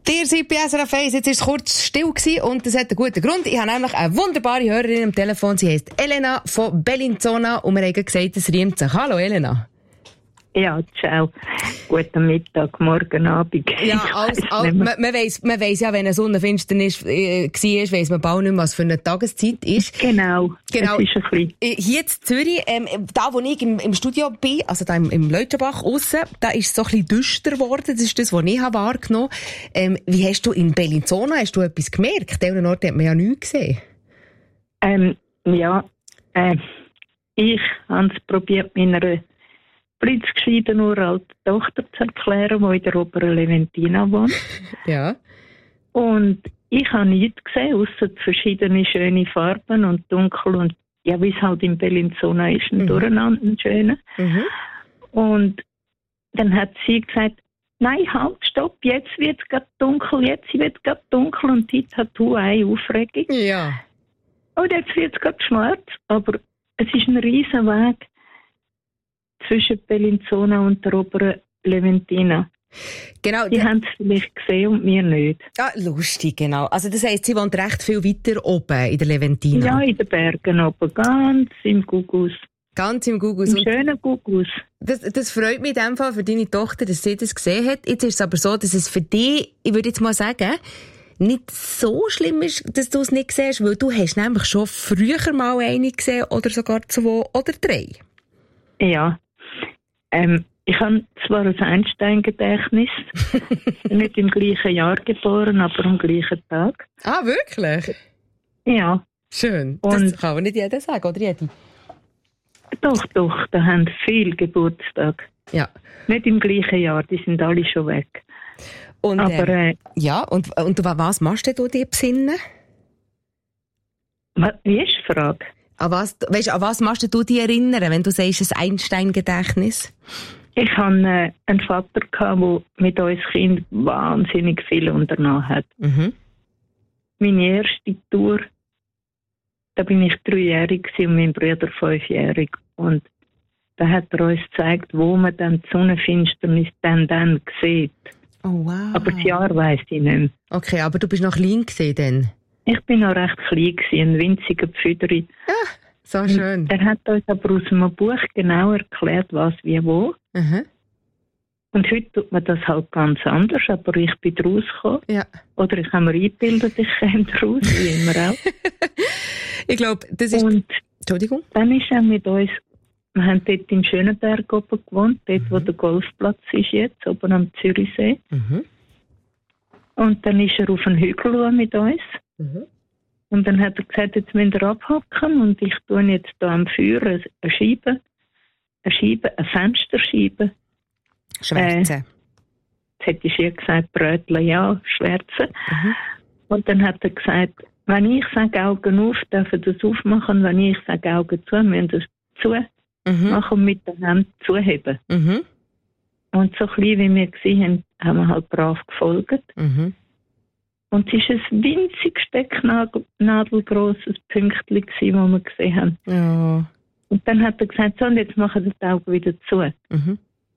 Ihr seid bei SRF 1, jetzt war es kurz still gewesen und das hat einen guten Grund. Ich habe nämlich eine wunderbare Hörerin am Telefon, sie heisst Elena von Bellinzona und wir haben gesagt, es riemt sich. Hallo Elena. Ja, ciao. Guten Mittag, morgen Abend. Ja, man weiss ja, wenn eine Sonnenfinsternis war, weiss man bald nicht mehr, was für eine Tageszeit ist. Genau. Es ist ein bisschen. Hier in Zürich, da wo ich im Studio bin, also da im Leutschenbach aussen, da ist es so ein bisschen düster geworden. Das ist das, was ich wahrgenommen habe. Wie hast du in Bellinzona, hast du etwas gemerkt? An diesem Ort hat man ja nichts gesehen. Ich habe es probiert, meiner blitzgescheiten uralten Tochter zu erklären, die in der oberen Leventina wohnt. Ja. Und ich habe nichts gesehen, ausser verschiedene schöne Farben und dunkel und ja, wie es halt in Bellinzona ist, ein Durcheinander, ein schöner. Mhm. Und dann hat sie gesagt, nein, halt, stopp, jetzt wird es gerade dunkel, und dort hat du eine Aufregung. Ja. Und jetzt wird es gerade schwarz, aber es ist ein riesen Weg zwischen Bellinzona und der oberen Leventina. Genau. Die haben es vielleicht gesehen und wir nicht. Ah, lustig, genau. Also das heisst, sie wohnt recht viel weiter oben in der Leventina? Ja, in den Bergen oben, ganz im Gugus. Ganz im Gugus. Im schönen Gugus. Das freut mich in dem Fall für deine Tochter, dass sie das gesehen hat. Jetzt ist es aber so, dass es für dich, ich würde jetzt mal sagen, nicht so schlimm ist, dass du es nicht siehst, weil du hast nämlich schon früher mal eine gesehen oder sogar 2 oder 3. Ja. Ich habe zwar ein Einstein-Gedächtnis, nicht im gleichen Jahr geboren, aber am gleichen Tag. Ah, wirklich? Ja. Schön. Das kann aber nicht jeder sagen, oder jede? Doch, da haben viele Geburtstag. Ja. Nicht im gleichen Jahr, die sind alle schon weg. Und, aber, ja, und was machst du dir besinnen? Wie ist die Frage? An was machst du dich erinnern, wenn du sagst, ein Einstein-Gedächtnis? Ich hatte einen Vater, der mit uns Kind wahnsinnig viel unternommen hat. Mhm. Meine erste Tour, da bin ich 3-jährig und mein Bruder 5-jährig. Und da hat er uns gezeigt, wo man dann die Sonnenfinsternis dann sieht. Oh, wow. Aber das Jahr weiss ich nicht mehr. Okay, aber du bist noch klein gewesen dann? Ich bin noch recht klein gewesen, ein winziger Pfüderi. Ja, so schön. Er hat uns aber aus einem Buch genau erklärt, was wie wo. Mhm. Und heute tut man das halt ganz anders, aber ich bin rausgekommen. Ja. Oder ich habe mir eingebildet, ich komme raus, wie immer auch. Ich glaube, das ist... Und Entschuldigung? Dann ist er mit uns, wir haben dort in Schönenberg oben gewohnt, dort wo der Golfplatz ist jetzt, oben am Zürichsee. Mhm. Und dann ist er auf einen Hügel mit uns. Mhm. Und dann hat er gesagt, jetzt müsst ihr abhocken und ich tue jetzt hier am Feuer eine Fensterscheibe. Schwärze. Jetzt hätte ich ihr gesagt, Brötchen, ja, Schwärze. Mhm. Und dann hat er gesagt, wenn ich sage Augen auf, dürfen das aufmachen, wenn ich sage Augen zu, müssen das zu machen und mit den Händen zuheben. Mhm. Und so klein wie wir gesehen haben wir halt brav gefolgt. Mhm. Und es war ein winzig stecknadelgrosses Pünktchen, das wir gesehen haben. Ja. Und dann hat er gesagt, so, und jetzt machen wir die Augen wieder zu. Mhm.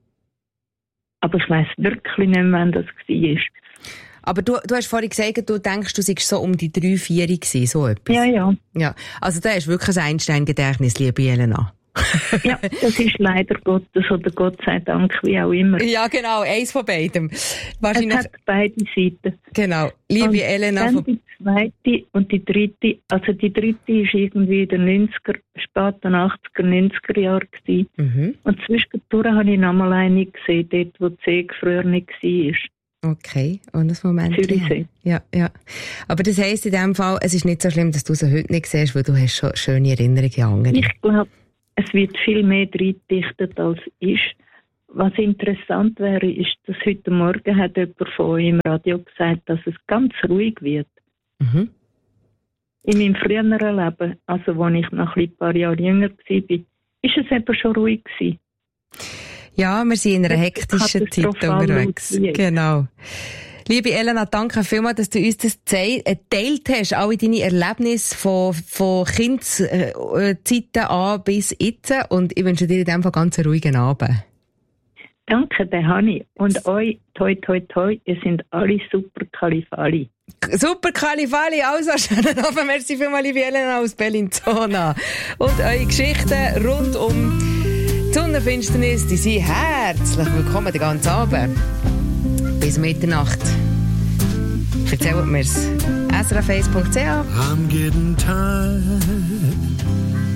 Aber ich weiss wirklich nicht mehr, wann das war. Aber du hast vorhin gesagt, du denkst, du seist so um die 3-4 gewesen, so etwas. Ja. Also da ist wirklich ein Einstein-Gedächtnis, liebe Elena. Ja, das ist leider Gottes oder Gott sei Dank, wie auch immer. Ja, genau, eins von beidem. Wahrscheinlich es hat beide Seiten. Genau, liebe und Elena. Dann die zweite und die dritte, also die dritte war irgendwie in den 90er, späten 80er, 90er Jahren gewesen. Mhm. Und zwischendurch habe ich noch mal eine gesehen, dort wo die See früher nicht war. Okay, und das Moment. Zürichsee. Ja. Aber das heisst in dem Fall, es ist nicht so schlimm, dass du sie heute nicht siehst, weil du hast schon schöne Erinnerungen an andere. Ich glaube, es wird viel mehr reingedichtet als ist. Was interessant wäre, ist, dass heute Morgen hat jemand von euch im Radio gesagt, dass es ganz ruhig wird. Mhm. In meinem früheren Leben, also als ich noch ein paar Jahre jünger war, ist es eben schon ruhig gewesen. Ja, wir sind in einer hektischen Zeit unterwegs. Genau. Liebe Elena, danke vielmals, dass du uns das geteilt hast, alle deine Erlebnisse von Kindeszeiten an bis jetzt. Und ich wünsche dir in diesem Fall ganz einen ruhigen Abend. Danke, den habe ich. Und euch, toi, toi, toi, ihr sind alle super Kalifali. Super Kalifali, also schönen Abend. Merci vielmals, liebe Elena aus Bellinzona. Und eure Geschichten rund um die Sonnenfinsternis, die sind herzlich willkommen den ganzen Abend. Bis Mitternacht. Erzählt mir's. srf1.ch. I'm getting tired